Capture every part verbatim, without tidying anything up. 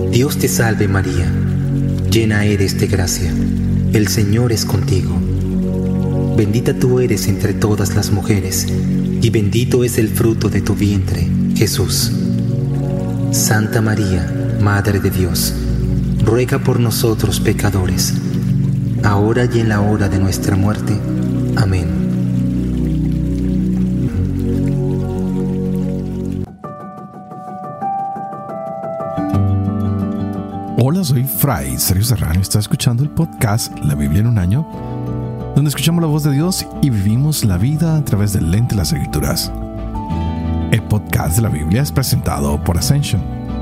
Dios te salve María, llena eres de gracia, el Señor es contigo. Bendita tú eres entre todas las mujeres, y bendito es el fruto de tu vientre, Jesús. Santa María, Madre de Dios, ruega por nosotros pecadores, ahora y en la hora de nuestra muerte. Amén. Hola, soy Fray Sergio Serrano y está escuchando el podcast La Biblia en un año, donde escuchamos la voz de Dios y vivimos la vida a través del lente de las Escrituras. El podcast de la Biblia es presentado por Ascension.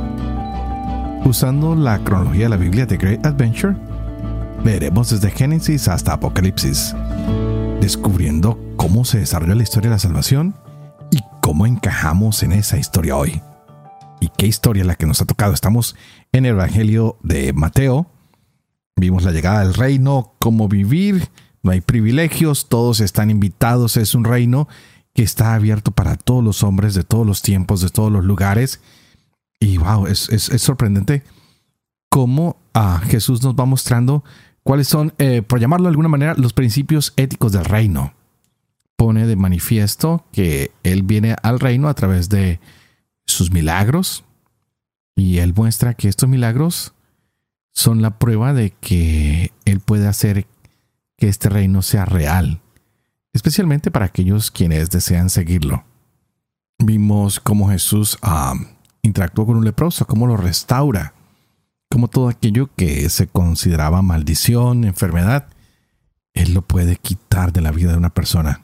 Usando la cronología de la Biblia de Great Adventure, leeremos desde Génesis hasta Apocalipsis, descubriendo cómo se desarrolla la historia de la salvación y cómo encajamos en esa historia hoy. ¿Y qué historia es la que nos ha tocado? Estamos en el Evangelio de Mateo. Vimos la llegada del reino, cómo vivir, no hay privilegios, todos están invitados, es un reino que está abierto para todos los hombres de todos los tiempos, de todos los lugares. Y wow, es, es, es sorprendente cómo ah, Jesús nos va mostrando cuáles son, eh, por llamarlo de alguna manera, los principios éticos del reino. Pone de manifiesto que Él viene al reino a través de sus milagros, y Él muestra que estos milagros son la prueba de que Él puede hacer que este reino sea real, especialmente para aquellos quienes desean seguirlo. Vimos cómo Jesús uh, interactuó con un leproso, cómo lo restaura, cómo todo aquello que se consideraba maldición, enfermedad, Él lo puede quitar de la vida de una persona.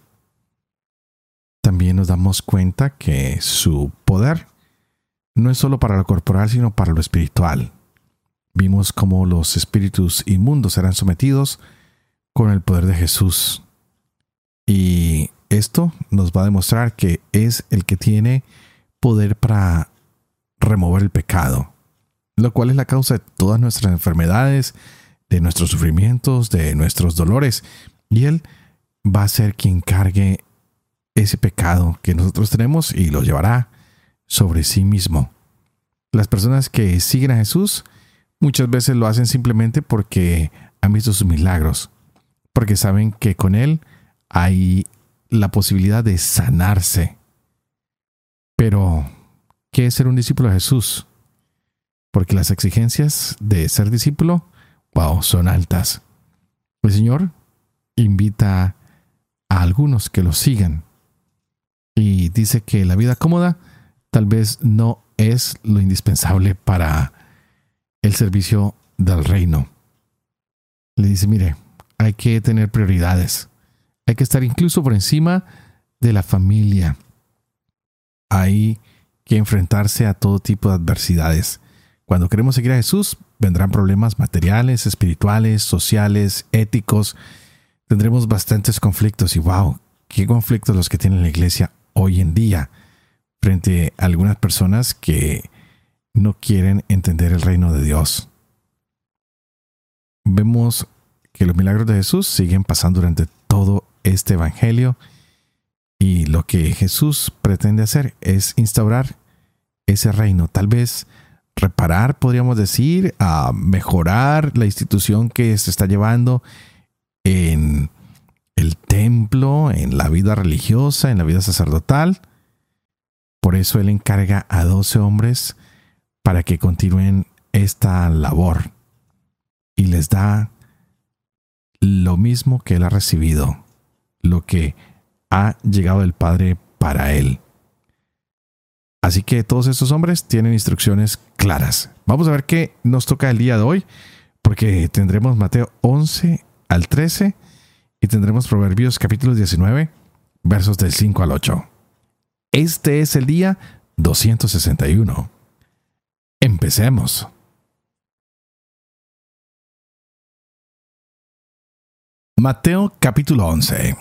También nos damos cuenta que su poder no es solo para lo corporal, sino para lo espiritual. Vimos cómo los espíritus inmundos serán sometidos con el poder de Jesús. Y esto nos va a demostrar que es el que tiene poder para remover el pecado, lo cual es la causa de todas nuestras enfermedades, de nuestros sufrimientos, de nuestros dolores. Y Él va a ser quien cargue ese pecado que nosotros tenemos y lo llevará sobre sí mismo. Las personas que siguen a Jesús muchas veces lo hacen simplemente porque han visto sus milagros, porque saben que con Él hay la posibilidad de sanarse. Pero, ¿qué es ser un discípulo de Jesús? Porque las exigencias de ser discípulo, wow, son altas. El Señor invita a algunos que lo sigan y dice que la vida cómoda tal vez no es lo indispensable para el servicio del reino. Le dice, mire, hay que tener prioridades. Hay que estar incluso por encima de la familia. Hay que enfrentarse a todo tipo de adversidades. Cuando queremos seguir a Jesús, vendrán problemas materiales, espirituales, sociales, éticos. Tendremos bastantes conflictos y wow, qué conflictos los que tiene la iglesia hoy en día frente a algunas personas que no quieren entender el reino de Dios. Vemos que los milagros de Jesús siguen pasando durante todo este evangelio, y lo que Jesús pretende hacer es instaurar ese reino, tal vez reparar, podríamos decir, a mejorar la institución que se está llevando en el templo, en la vida religiosa, en la vida sacerdotal. Por eso Él encarga a doce hombres para que continúen esta labor y les da lo mismo que Él ha recibido, lo que ha llegado del Padre para Él. Así que todos estos hombres tienen instrucciones claras. Vamos a ver qué nos toca el día de hoy, porque tendremos Mateo once al trece y tendremos Proverbios capítulo diecinueve, versos del cinco al ocho. Este es el día doscientos sesenta y uno. Empecemos. Mateo capítulo once.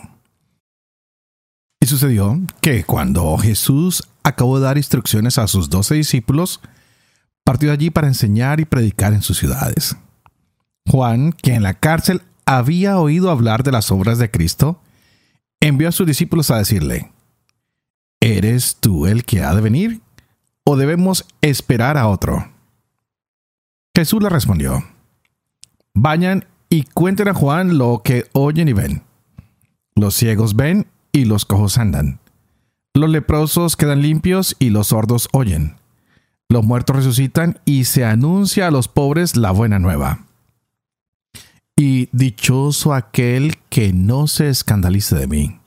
Y sucedió que cuando Jesús acabó de dar instrucciones a sus doce discípulos, partió de allí para enseñar y predicar en sus ciudades. Juan, que en la cárcel había oído hablar de las obras de Cristo, envió a sus discípulos a decirle: ¿Eres tú el que ha de venir, o debemos esperar a otro? Jesús le respondió: vayan y cuenten a Juan lo que oyen y ven. Los ciegos ven y los cojos andan. Los leprosos quedan limpios y los sordos oyen. Los muertos resucitan y se anuncia a los pobres la buena nueva. Y dichoso aquel que no se escandalice de mí.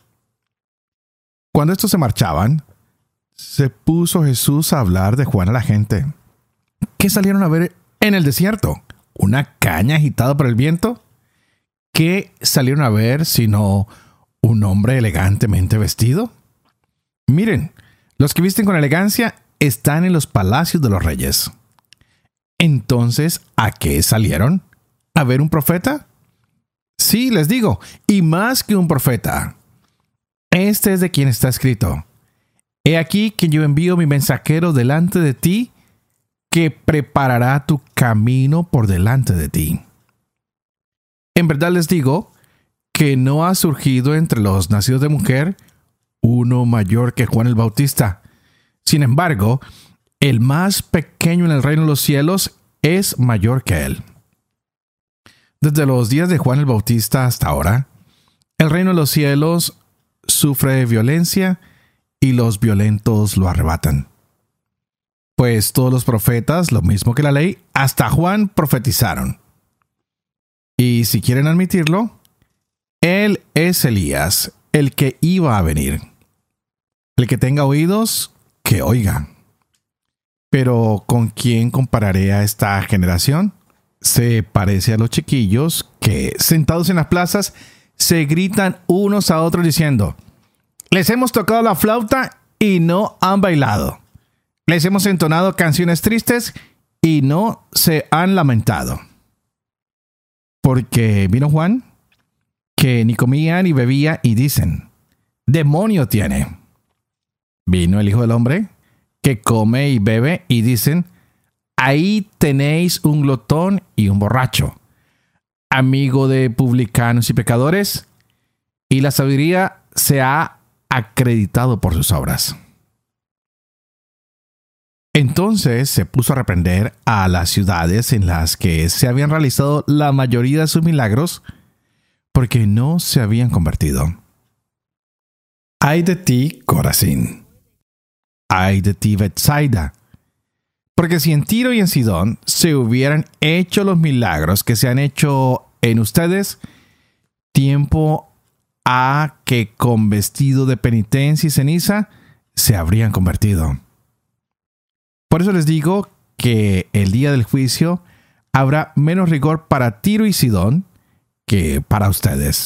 Cuando estos se marchaban, se puso Jesús a hablar de Juan a la gente. ¿Qué salieron a ver en el desierto? ¿Una caña agitada por el viento? ¿Qué salieron a ver sino un hombre elegantemente vestido? Miren, los que visten con elegancia están en los palacios de los reyes. Entonces, ¿a qué salieron? ¿A ver un profeta? Sí, les digo, y más que un profeta. Este es de quien está escrito: he aquí que yo envío mi mensajero delante de ti, que preparará tu camino por delante de ti. En verdad les digo que no ha surgido entre los nacidos de mujer uno mayor que Juan el Bautista. Sin embargo, el más pequeño en el reino de los cielos es mayor que él. Desde los días de Juan el Bautista hasta ahora, el reino de los cielos sufre violencia y los violentos lo arrebatan. Pues todos los profetas, lo mismo que la ley, hasta Juan profetizaron. Y si quieren admitirlo, él es Elías, el que iba a venir. El que tenga oídos, que oiga. Pero ¿con quién compararé a esta generación? Se parece a los chiquillos que, sentados en las plazas, se gritan unos a otros diciendo: les hemos tocado la flauta y no han bailado. Les hemos entonado canciones tristes y no se han lamentado. Porque vino Juan, que ni comía ni bebía, y dicen: demonio tiene. Vino el Hijo del Hombre, que come y bebe, y dicen: ahí tenéis un glotón y un borracho, amigo de publicanos y pecadores, y la sabiduría se ha acreditado por sus obras. Entonces se puso a reprender a las ciudades en las que se habían realizado la mayoría de sus milagros, porque no se habían convertido. Ay de ti, Corazín. Ay de ti, Betsaida. Porque si en Tiro y en Sidón se hubieran hecho los milagros que se han hecho en ustedes, tiempo ha que con vestido de penitencia y ceniza se habrían convertido. Por eso les digo que el día del juicio habrá menos rigor para Tiro y Sidón que para ustedes.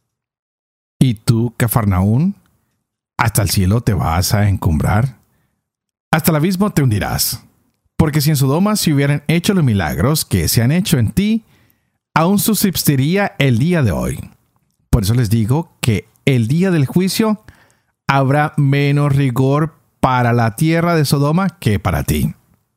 Y tú, Cafarnaún, hasta el cielo te vas a encumbrar, hasta el abismo te hundirás. Porque si en Sodoma se hubieran hecho los milagros que se han hecho en ti, aún subsistiría el día de hoy. Por eso les digo que el día del juicio habrá menos rigor para la tierra de Sodoma que para ti.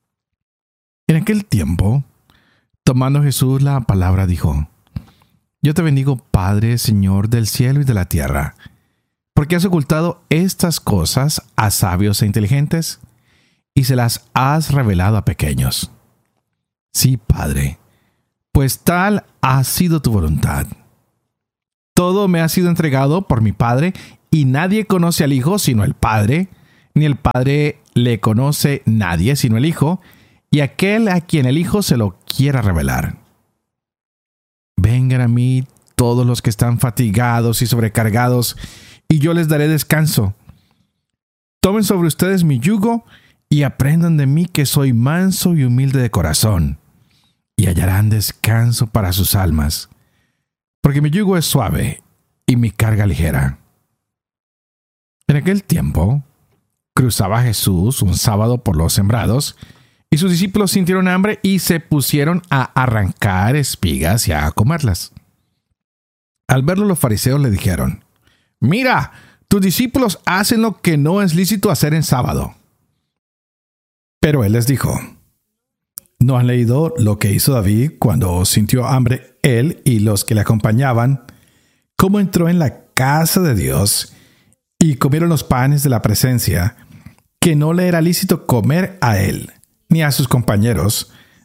En aquel tiempo, tomando Jesús la palabra, dijo: yo te bendigo, Padre, Señor del cielo y de la tierra, porque has ocultado estas cosas a sabios e inteligentes y se las has revelado a pequeños. Sí, Padre, pues tal ha sido tu voluntad. Todo me ha sido entregado por mi Padre, y nadie conoce al Hijo sino el Padre, ni el Padre le conoce nadie sino el Hijo, y aquel a quien el Hijo se lo quiera revelar. Vengan a mí todos los que están fatigados y sobrecargados, y yo les daré descanso. Tomen sobre ustedes mi yugo y aprendan de mí, que soy manso y humilde de corazón, y hallarán descanso para sus almas, porque mi yugo es suave y mi carga ligera. En aquel tiempo, cruzaba Jesús un sábado por los sembrados, y sus discípulos sintieron hambre y se pusieron a arrancar espigas y a comerlas. Al verlo, los fariseos le dijeron: mira, tus discípulos hacen lo que no es lícito hacer en sábado. Pero él les dijo: ¿no han leído lo que hizo David cuando sintió hambre él y los que le acompañaban? ¿Cómo entró en la casa de Dios y comieron los panes de la presencia, que no le era lícito comer a él ni a sus compañeros,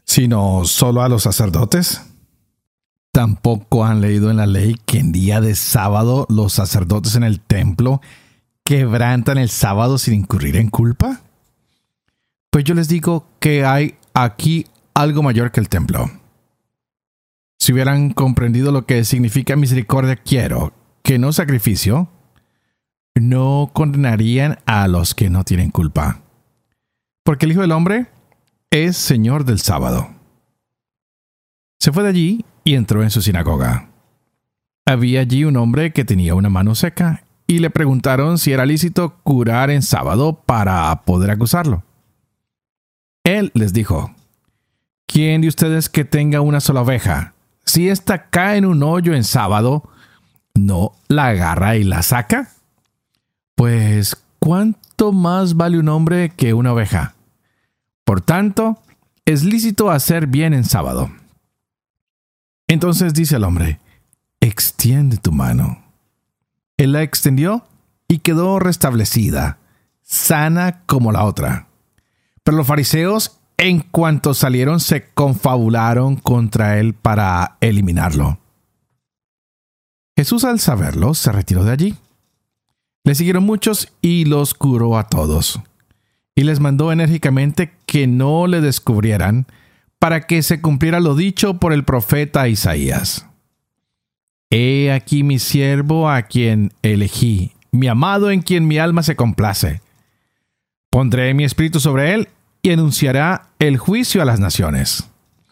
sino solo a los sacerdotes? ¿Tampoco han leído en la ley que en día de sábado los sacerdotes en el templo quebrantan el sábado sin incurrir en culpa? Pues yo les digo que hay aquí algo mayor que el templo. Si hubieran comprendido lo que significa misericordia quiero, que no sacrificio, no condenarían a los que no tienen culpa. Porque el Hijo del Hombre es Señor del sábado. Se fue de allí y entró en su sinagoga. Había allí un hombre que tenía una mano seca, y le preguntaron si era lícito curar en sábado para poder acusarlo. Él les dijo: ¿Quién de ustedes que tenga una sola oveja, si ésta cae en un hoyo en sábado, no la agarra y la saca? Pues, ¿cuánto más vale un hombre que una oveja? Por tanto, es lícito hacer bien en sábado. Entonces dice el hombre: extiende tu mano. Él la extendió y quedó restablecida, sana como la otra. Pero los fariseos, en cuanto salieron, se confabularon contra él para eliminarlo. Jesús, al saberlo, se retiró de allí. Le siguieron muchos y los curó a todos. Y les mandó enérgicamente que no le descubrieran, para que se cumpliera lo dicho por el profeta Isaías. He aquí mi siervo a quien elegí, mi amado en quien mi alma se complace. Pondré mi espíritu sobre él y anunciará el juicio a las naciones.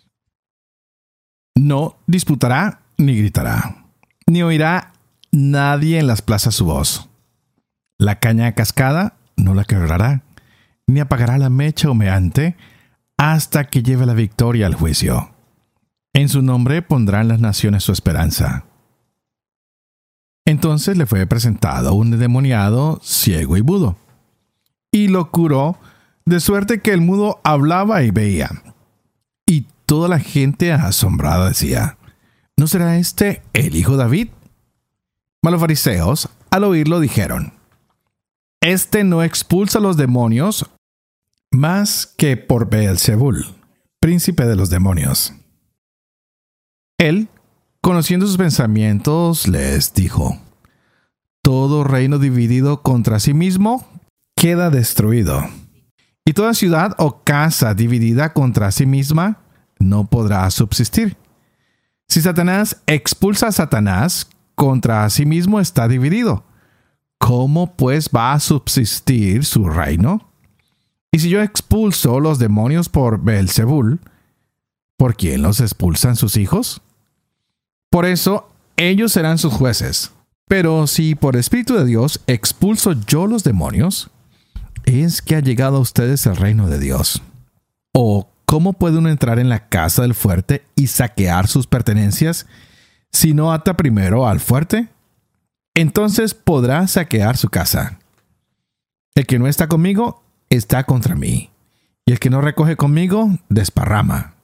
No disputará ni gritará, ni oirá nadie en las plazas su voz. La caña cascada no la quebrará, ni apagará la mecha humeante hasta que lleve la victoria al juicio. En su nombre pondrán las naciones su esperanza. Entonces le fue presentado un endemoniado ciego y mudo, y lo curó, de suerte que el mudo hablaba y veía. Y toda la gente asombrada decía: ¿no será este el hijo de David? Mas los fariseos, al oírlo, dijeron: Este no expulsa a los demonios más que por Beelzebul, príncipe de los demonios. Él, conociendo sus pensamientos, les dijo: todo reino dividido contra sí mismo queda destruido, y toda ciudad o casa dividida contra sí misma no podrá subsistir. Si Satanás expulsa a Satanás, contra sí mismo está dividido. ¿Cómo pues va a subsistir su reino? Y si yo expulso los demonios por Beelzebul, ¿por quién los expulsan sus hijos? Por eso ellos serán sus jueces. Pero si por Espíritu de Dios expulso yo los demonios, es que ha llegado a ustedes el reino de Dios. ¿O cómo puede uno entrar en la casa del fuerte y saquear sus pertenencias si no ata primero al fuerte? Entonces podrá saquear su casa. El que no está conmigo está contra mí, y el que no recoge conmigo desparrama.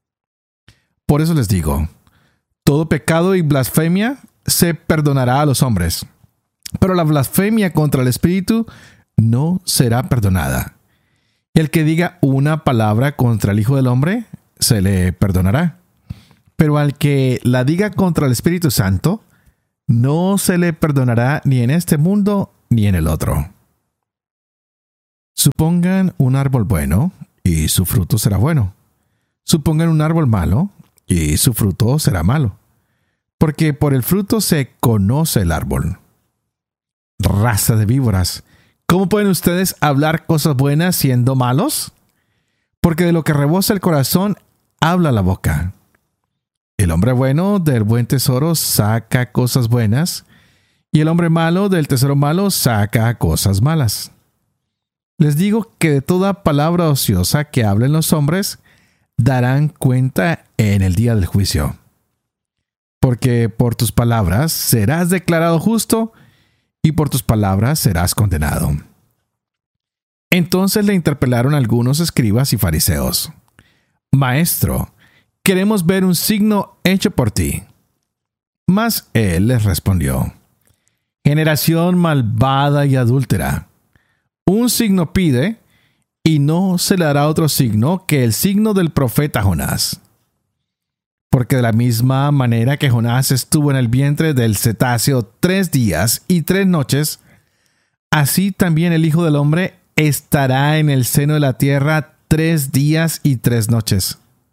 Por eso les digo, todo pecado y blasfemia se perdonará a los hombres, pero la blasfemia contra el Espíritu no será perdonada. Y el que diga una palabra contra el Hijo del Hombre, se le perdonará. Pero al que la diga contra el Espíritu Santo, no se le perdonará ni en este mundo ni en el otro. Supongan un árbol bueno, y su fruto será bueno. Supongan un árbol malo, y su fruto será malo. Porque por el fruto se conoce el árbol. Raza de víboras, ¿cómo pueden ustedes hablar cosas buenas siendo malos? Porque de lo que rebosa el corazón, habla la boca. El hombre bueno del buen tesoro saca cosas buenas, y el hombre malo del tesoro malo saca cosas malas. Les digo que de toda palabra ociosa que hablen los hombres, darán cuenta en el día del juicio. Porque por tus palabras serás declarado justo, y por tus palabras serás condenado. Entonces le interpelaron algunos escribas y fariseos: Maestro, queremos ver un signo hecho por ti. Mas él les respondió: Generación malvada y adúltera, un signo pide, y no se le dará otro signo que el signo del profeta Jonás. Porque de la misma manera que Jonás estuvo en el vientre del cetáceo tres días y tres noches, así también el Hijo del Hombre estará en el seno de la tierra tres días y tres noches.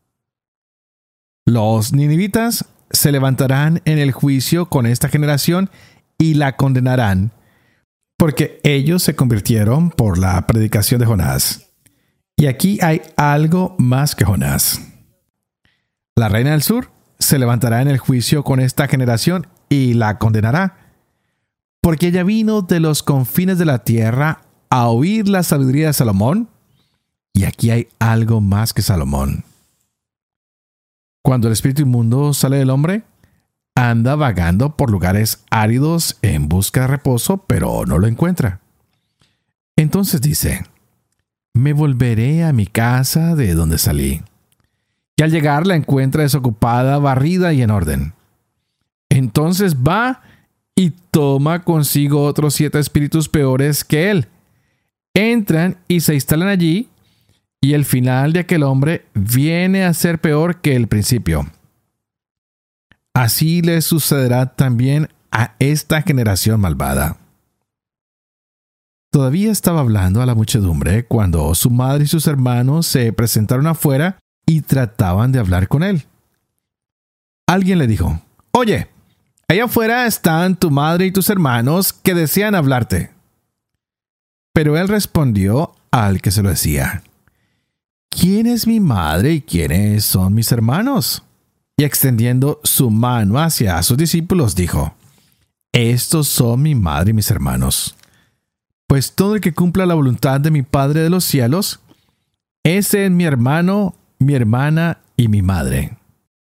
Los ninivitas se levantarán en el juicio con esta generación y la condenarán, porque ellos se convirtieron por la predicación de Jonás. Y aquí hay algo más que Jonás. La reina del sur se levantará en el juicio con esta generación y la condenará, porque ella vino de los confines de la tierra a oír la sabiduría de Salomón, y aquí hay algo más que Salomón. Cuando el espíritu inmundo sale del hombre, anda vagando por lugares áridos en busca de reposo, pero no lo encuentra. Entonces dice: me volveré a mi casa de donde salí. Y al llegar la encuentra desocupada, barrida y en orden. Entonces va y toma consigo otros siete espíritus peores que él. Entran y se instalan allí, y el final de aquel hombre viene a ser peor que el principio. Así le sucederá también a esta generación malvada. Todavía estaba hablando a la muchedumbre cuando su madre y sus hermanos se presentaron afuera y trataban de hablar con él. Alguien le dijo: oye, allá afuera están tu madre y tus hermanos que desean hablarte. Pero él respondió al que se lo decía: ¿quién es mi madre y quiénes son mis hermanos? Y extendiendo su mano hacia sus discípulos dijo: estos son mi madre y mis hermanos. Pues todo el que cumpla la voluntad de mi Padre de los cielos, ese es mi hermano, mi hermana y mi madre.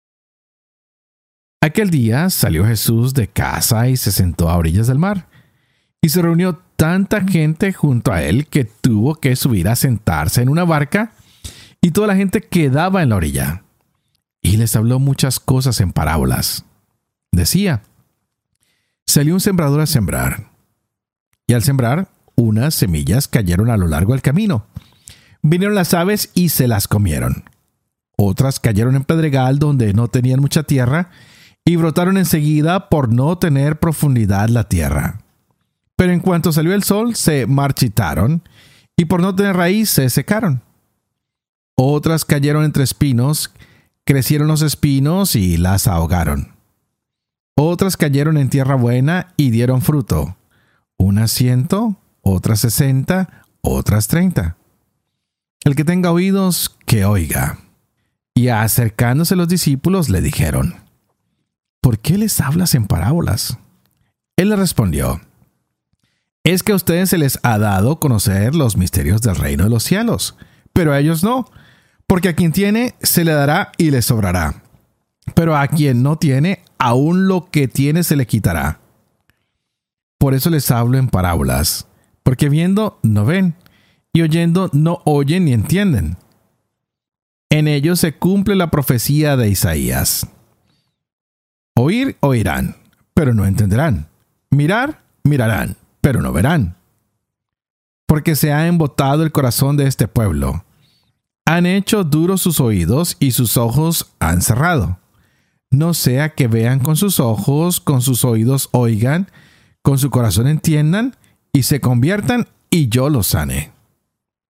Aquel día salió Jesús de casa y se sentó a orillas del mar. Y se reunió tanta gente junto a él que tuvo que subir a sentarse en una barca, y toda la gente quedaba en la orilla. Y les habló muchas cosas en parábolas. Decía: salió un sembrador a sembrar. Y al sembrar, unas semillas cayeron a lo largo del camino. Vinieron las aves y se las comieron. Otras cayeron en pedregal donde no tenían mucha tierra y brotaron enseguida por no tener profundidad la tierra. Pero en cuanto salió el sol, se marchitaron y por no tener raíz se secaron. Otras cayeron entre espinos, crecieron los espinos y las ahogaron. Otras cayeron en tierra buena y dieron fruto, unas ciento, otras sesenta, otras treinta. El que tenga oídos, que oiga. Y acercándose los discípulos le dijeron: ¿por qué les hablas en parábolas? Él les respondió: es que a ustedes se les ha dado conocer los misterios del reino de los cielos, pero a ellos no, porque a quien tiene se le dará y le sobrará, pero a quien no tiene, aún lo que tiene se le quitará. Por eso les hablo en parábolas, porque viendo no ven, y oyendo no oyen ni entienden. En ellos se cumple la profecía de Isaías. Oír, oirán, pero no entenderán. Mirar, mirarán, pero no verán. Porque se ha embotado el corazón de este pueblo. Han hecho duros sus oídos y sus ojos han cerrado. No sea que vean con sus ojos, con sus oídos oigan, con su corazón entiendan y se conviertan y yo los sane.